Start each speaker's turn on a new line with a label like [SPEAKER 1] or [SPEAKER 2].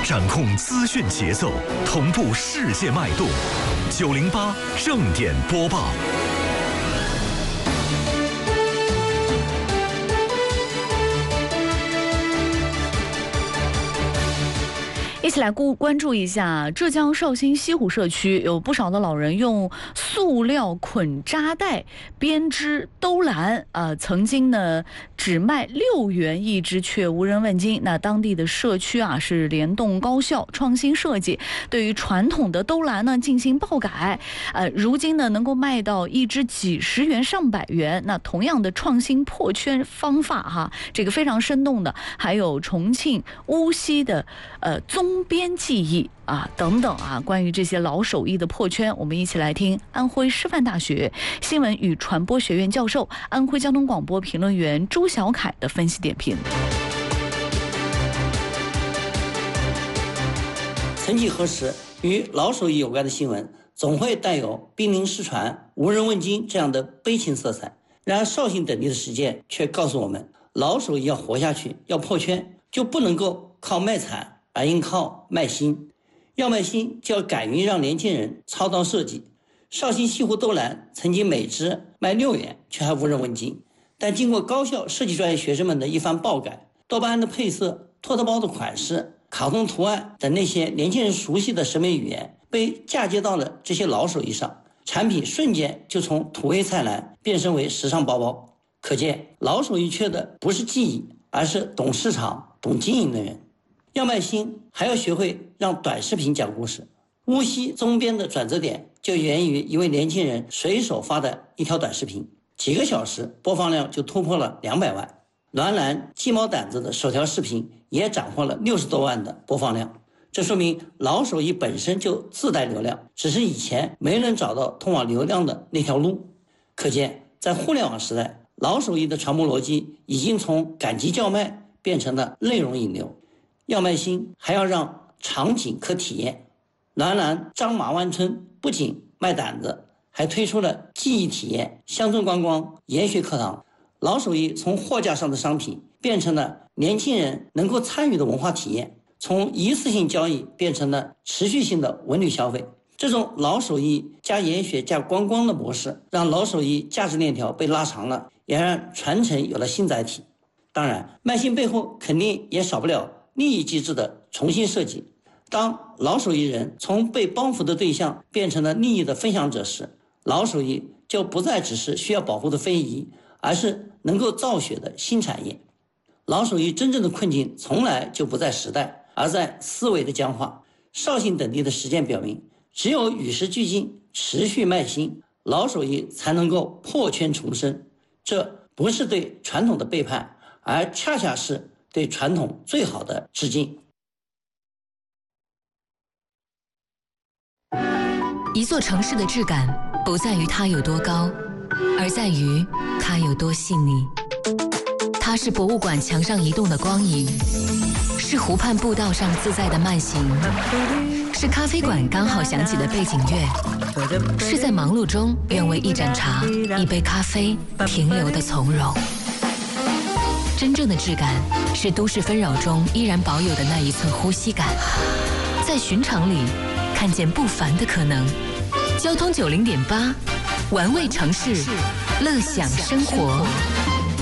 [SPEAKER 1] 掌控资讯节奏，同步世界脉动。908正点播报。
[SPEAKER 2] 一起来关注一下浙江绍兴西湖社区，有不少的老人用塑料捆扎带编织兜篮，曾经呢只卖6元一只，却无人问津。那当地的社区是联动高效，创新设计，对于传统的兜篮呢进行爆改，如今呢能够卖到一只几十元、上百元。那同样的创新破圈方法这个非常生动的，还有重庆乌溪的宗边技艺等等关于这些老手艺的破圈，我们一起来听安徽师范大学新闻与传播学院教授、安徽交通广播评论员朱小凯的分析点评。
[SPEAKER 3] 曾几何时，与老手艺有关的新闻总会带有濒临失传、无人问津这样的悲情色彩。然而绍兴等地的实践却告诉我们，老手艺要活下去，要破圈，就不能够靠卖惨，而应靠卖新。要卖新，就要敢于让年轻人操刀设计。绍兴西湖兜篮曾经每只卖6元，却还无人问津。但经过高校设计专业学生们的一番爆改，多巴胺的配色、托特包的款式、卡通图案等那些年轻人熟悉的审美语言被嫁接到了这些老手艺上，产品瞬间就从土味菜篮变身为时尚包包。可见老手艺缺的不是技艺，而是懂市场、懂经营的人。要卖新，还要学会让短视频讲故事。乌溪宗边的转折点就源于一位年轻人随手发的一条短视频，几个小时播放量就突破了200万。栾兰鸡毛掸子的首条视频也斩获了60多万的播放量。这说明老手艺本身就自带流量，只是以前没人找到通往流量的那条路。可见在互联网时代，老手艺的传播逻辑已经从赶集叫卖变成了内容引流。要卖新，还要让场景可体验。栾兰张麻湾村不仅卖掸子，还推出了记忆体验、乡村观光、研学课堂。老手艺从货架上的商品变成了年轻人能够参与的文化体验，从一次性交易变成了持续性的文旅消费。这种老手艺加研学加观光的模式，让老手艺价值链条被拉长了，也让传承有了新载体。当然，卖新背后肯定也少不了利益机制的重新设计。当老手艺人从被帮扶的对象变成了利益的分享者时，老手艺就不再只是需要保护的非遗，而是能够造血的新产业。老手艺真正的困境从来就不在时代，而在思维的僵化。绍兴等地的实践表明，只有与时俱进，持续卖新，老手艺才能够破圈重生。这不是对传统的背叛，而恰恰是对传统最好的致敬。
[SPEAKER 4] 一座城市的质感不在于它有多高，而在于它有多细腻。它是博物馆墙上移动的光影，是湖畔步道上自在的慢行，是咖啡馆刚好响起的背景乐，是在忙碌中愿为一盏茶、一杯咖啡停留的从容。真正的质感是都市纷扰中依然保有的那一寸呼吸感，在寻常里看见不凡的可能。交通90.8，玩味城市，乐享生活。